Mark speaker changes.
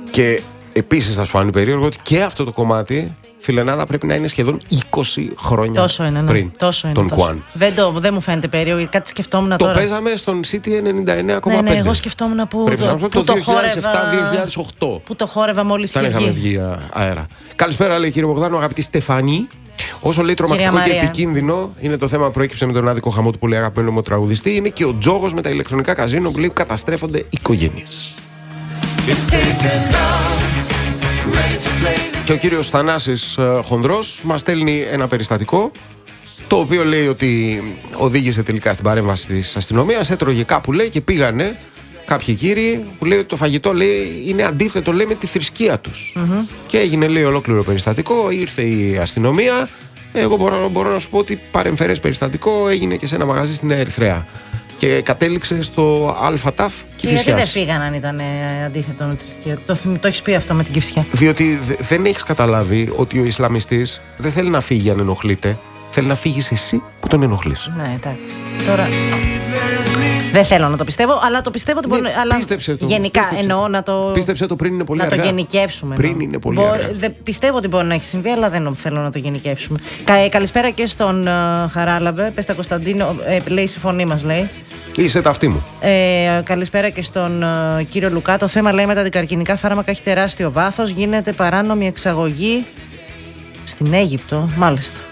Speaker 1: Και επίσης θα σου φάνει περίεργο ότι και αυτό το κομμάτι, φιλενάδα, πρέπει να είναι σχεδόν 20 χρόνια πριν τον Κουάν.
Speaker 2: Δεν μου φαίνεται περίεργο, κάτι σκεφτόμουν τώρα.
Speaker 1: Το παίζαμε στον City 99,5.
Speaker 2: Ναι, εγώ σκεφτόμουν που το
Speaker 1: 2007-2008.
Speaker 2: Που το χόρευα μόλις είχε βγει.
Speaker 1: είχαμε βγει αέρα. Καλησπέρα, λέει, κύριε Μπογδάνο, αγαπητή Στεφανή. Όσο λέει τρομακτικό και επικίνδυνο είναι το θέμα που προέκυψε με τον άδικο χαμό του πολύ αγαπημένου μου τραγουδιστή, είναι και ο τζόγος με τα ηλεκτρονικά καζίνο που λέει καταστρέφονται οικογένειες. Και ο κύριος Θανάσης Χονδρός μας στέλνει ένα περιστατικό, το οποίο λέει ότι οδήγησε τελικά στην παρέμβαση της αστυνομίας. Έτρωγε κάπου, λέει, και πήγανε κάποιοι κύριοι που λέει ότι το φαγητό, λέει, είναι αντίθετο, λέει, με τη θρησκεία τους. Και έγινε, λέει, ολόκληρο περιστατικό. Ήρθε η αστυνομία. Εγώ μπορώ να σου πω ότι παρεμφερές περιστατικό έγινε και σε ένα μαγαζί στην Ερυθρέα. Και κατέληξε στο ΑΛΦΑΤΑΦ Κηφισιάς.
Speaker 2: Γιατί δεν φύγαν αν ήταν αντίθετο με τη θρησκεία? Το έχεις πει αυτό με την Κηφισιά.
Speaker 1: Διότι δεν έχεις καταλάβει ότι ο Ισλαμιστής δεν θέλει να φύγει αν ενοχλείται. Θέλει να φύγεις εσύ που τον ενοχλείς.
Speaker 2: Ναι, εντάξει. Τώρα δεν θέλω να το πιστεύω, αλλά το πιστεύω ότι μπορεί να. Αλλά
Speaker 1: πίστεψε το.
Speaker 2: Γενικά εννοώ να το.
Speaker 1: Πίστεψε το πριν είναι πολύ αργά.
Speaker 2: Να το γενικεύσουμε.
Speaker 1: Πριν είναι πολύ αργά.
Speaker 2: Πιστεύω ότι μπορεί να έχει συμβεί, αλλά δεν θέλω να το γενικεύσουμε. Καλησπέρα και στον Χαράλαβε. Πες τα Κωνσταντίνο, λέει στη φωνή μας, λέει.
Speaker 1: Είσαι ταυτή μου.
Speaker 2: Καλησπέρα και στον κύριο Λουκά. Το θέμα, λέει, με τα αντικαρκινικά φάρμακα έχει τεράστιο βάθος. Γίνεται παράνομη εξαγωγή στην Αίγυπτο, μάλιστα.